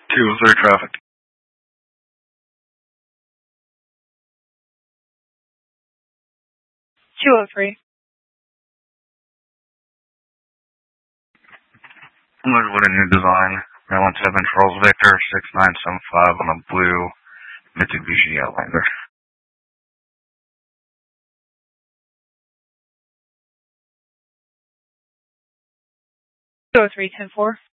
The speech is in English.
203 traffic. 203. I'm looking for a new design. 917 Charles Victor 6975 on a blue Mitsubishi Outlander. 203, 10-4.